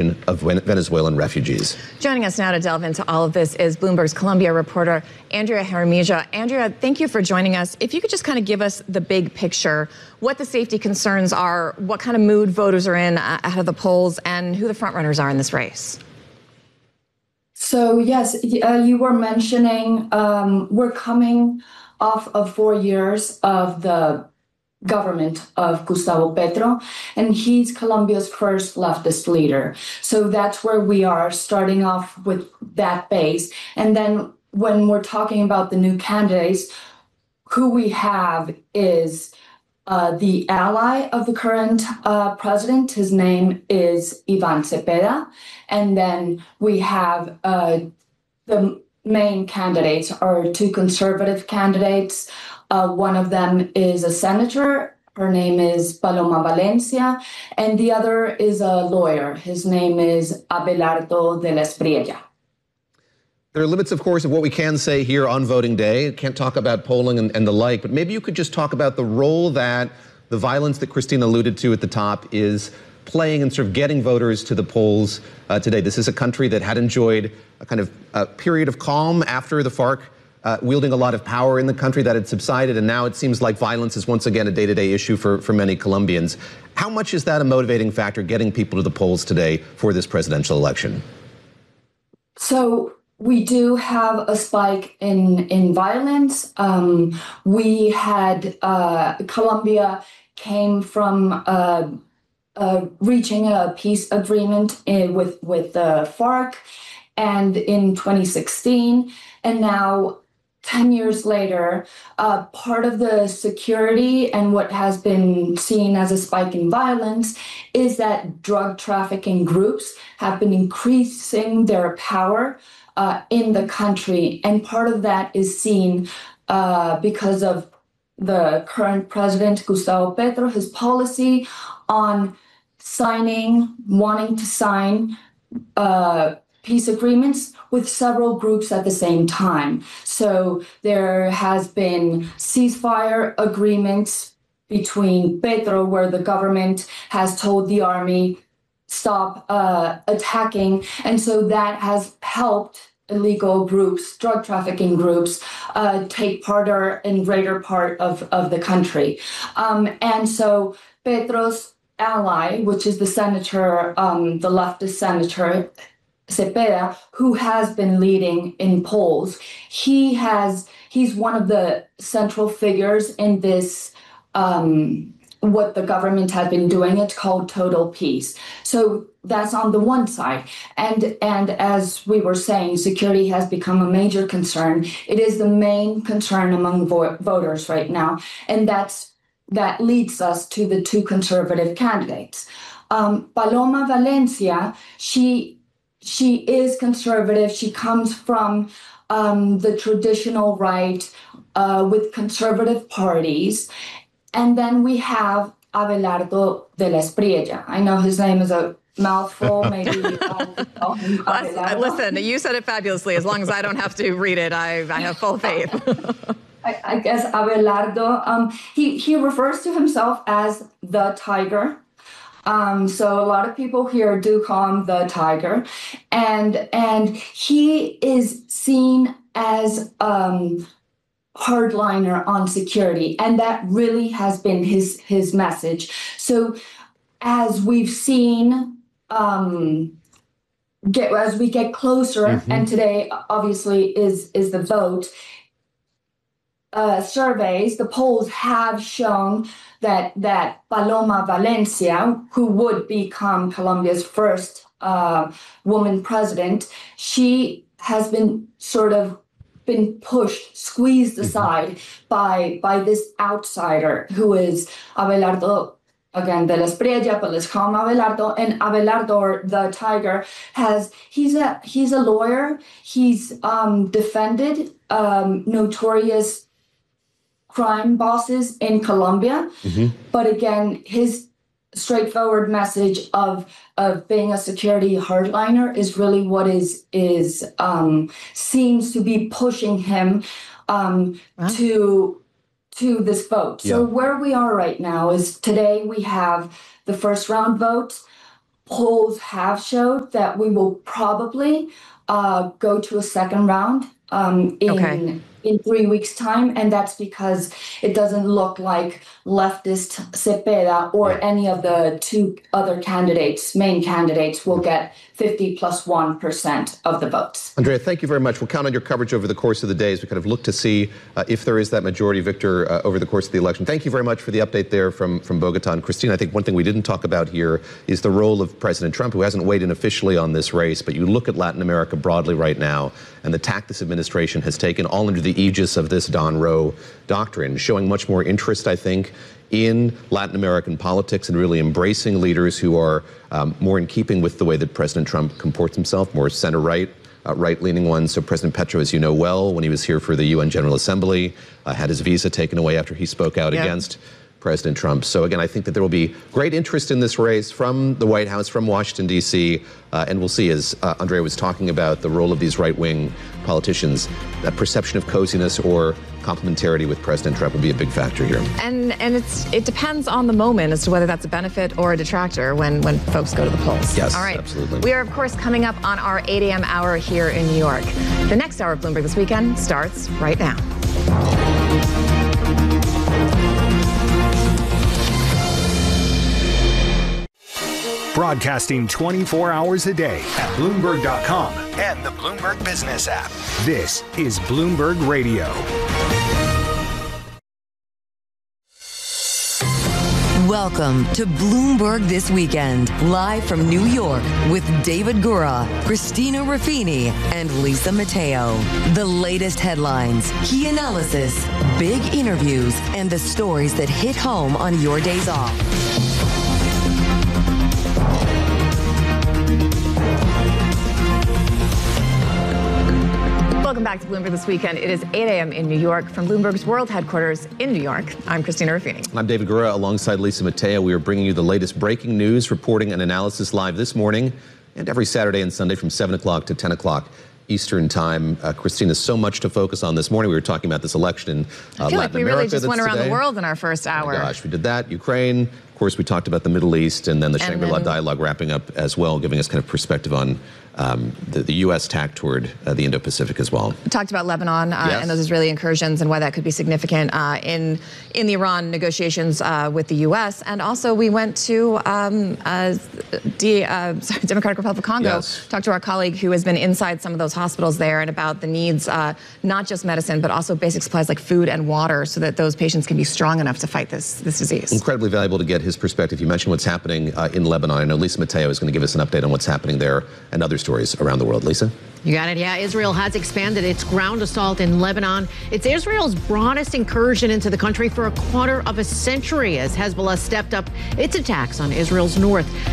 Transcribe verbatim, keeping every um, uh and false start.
return of Venezuelan refugees. Joining us now to delve into all of this is Bloomberg's Colombia reporter, Andrea Jaramillo. Andrea, thank you for joining us. If you could just kind of give us the big picture, what the safety concerns are, what kind of mood voters are in ahead of the polls, and who the frontrunners are in this race. So, yes, uh, you were mentioning um, we're coming off of four years of the government of Gustavo Petro, and he's Colombia's first leftist leader. So that's where we are, starting off with that base. And then when we're talking about the new candidates, who we have is uh, the ally of the current uh, president. His name is Ivan Cepeda. And then we have uh, the main candidates are two conservative candidates. Uh, one of them is a senator. Her name is Paloma Valencia. And the other is a lawyer. His name is Abelardo de la Espriella. There are limits, of course, of what we can say here on voting day. Can't talk about polling and, and the like, but maybe you could just talk about the role that the violence that Christine alluded to at the top is playing and sort of getting voters to the polls uh, today. This is a country that had enjoyed a kind of a period of calm after the FARC uh, wielding a lot of power in the country that had subsided, and now it seems like violence is once again a day-to-day issue for, for many Colombians. How much is that a motivating factor, getting people to the polls today for this presidential election? So we do have a spike in, in violence. Um, we had, uh, Colombia came from uh, uh, reaching a peace agreement in, with, with the FARC and in twenty sixteen, and now ten years later, uh, part of the security and what has been seen as a spike in violence is that drug trafficking groups have been increasing their power uh, in the country. And part of that is seen uh, because of the current president, Gustavo Petro, his policy on signing, wanting to sign uh, peace agreements with several groups at the same time. So there has been ceasefire agreements between Petro, where the government has told the army, stop uh, attacking. And so that has helped illegal groups, drug trafficking groups, uh, take part or in greater part of, of the country. Um, and so Petro's ally, which is the senator, um, the leftist senator, Cepeda, who has been leading in polls, he has he's one of the central figures in this, um, what the government has been doing. It's called Total Peace. So that's on the one side. And, and as we were saying, security has become a major concern. It is the main concern among vo- voters right now. And that's that leads us to the two conservative candidates. Um, Paloma Valencia, she She is conservative. She comes from um, the traditional right uh, with conservative parties. And then we have Abelardo de la Espriella. I know his name is a mouthful. Maybe I'll call him Abelardo. Listen, you said it fabulously. As long as I don't have to read it, I, I have full faith. I, I guess Abelardo, um, he, he refers to himself as the tiger. Um, so a lot of people here do call him the tiger, and and he is seen as um, hardliner on security, and that really has been his his message. So as we've seen, um, get as we get closer, mm-hmm. and today obviously is is the vote. Uh, surveys, the polls have shown that that Paloma Valencia, who would become Colombia's first uh, woman president, she has been sort of been pushed, squeezed aside mm-hmm. by by this outsider who is Abelardo, again, de la Espriella, but let's call him Abelardo. And Abelardo, or the tiger, has he's a he's a lawyer. He's um, defended um, notorious crime bosses in Colombia. Mm-hmm. But again, his straightforward message of of being a security hardliner is really what is is um, seems to be pushing him um, huh? to to this vote. Yeah. So where we are right now is today we have the first round vote. polls have showed that we will probably uh, go to a second round um, in Okay. in three weeks' time, and that's because it doesn't look like leftist Cepeda or any of the two other candidates, main candidates, will get fifty plus one percent of the votes. Andrea, thank you very much. We'll count on your coverage over the course of the day as we kind of look to see uh, if there is that majority victor uh, over the course of the election. Thank you very much for the update there from, from Bogota. And Christina, I think one thing we didn't talk about here is the role of President Trump, who hasn't weighed in officially on this race, but you look at Latin America broadly right now, and the tack this administration has taken, all under the aegis of this Don Roe doctrine, showing much more interest, I think, in Latin American politics and really embracing leaders who are um, more in keeping with the way that President Trump comports himself, more center-right, uh, right-leaning ones. So President Petro, as you know well, when he was here for the U N General Assembly, uh, had his visa taken away after he spoke out Yep. against President Trump. So again, I think that there will be great interest in this race from the White House, from Washington, D C, uh, and we'll see, as uh, Andrea was talking about, the role of these right-wing politicians, that perception of coziness or complementarity with President Trump will be a big factor here. And and it's it depends on the moment as to whether that's a benefit or a detractor when, when folks go to the polls. Yes, All right. absolutely. We are, of course, coming up on our eight a.m. hour here in New York. The next hour of Bloomberg This Weekend starts right now. Broadcasting twenty-four hours a day at Bloomberg dot com and the Bloomberg Business app. This is Bloomberg Radio. Welcome to Bloomberg This Weekend, live from New York with David Gura, Christina Ruffini, and Lisa Mateo. The latest headlines, key analysis, big interviews, and the stories that hit home on your days off. Welcome back to Bloomberg This Weekend. It is eight a.m. in New York from Bloomberg's world headquarters in New York. I'm Christina Ruffini. I'm David Gura alongside Lisa Mateo. We are bringing you the latest breaking news, reporting and analysis live this morning and every Saturday and Sunday from seven o'clock to ten o'clock Eastern time. Uh, Christina, so much to focus on this morning. We were talking about this election in uh, I feel Latin like we America. really just that's went around today. the world in our first hour. Oh my gosh, we did that. Ukraine. Of course, we talked about the Middle East and then the And Shangri-La then- dialogue wrapping up as well, giving us kind of perspective on um, the, the U S tack toward uh, the Indo-Pacific as well. We talked about Lebanon uh, Yes. and those Israeli incursions and why that could be significant uh, in in the Iran negotiations uh, with the U S. And also we went to um, uh, D, uh, sorry, Democratic Republic of Congo, Yes. talked to our colleague who has been inside some of those hospitals there and about the needs, uh, not just medicine, but also basic supplies like food and water so that those patients can be strong enough to fight this, this disease. Incredibly valuable to get his perspective. You mentioned what's happening uh, in Lebanon. I know Lisa Mateo is going to give us an update on what's happening there and other stories around the world. Lisa? You got it. Yeah, Israel has expanded its ground assault in Lebanon. It's Israel's broadest incursion into the country for a quarter of a century as Hezbollah stepped up its attacks on Israel's north.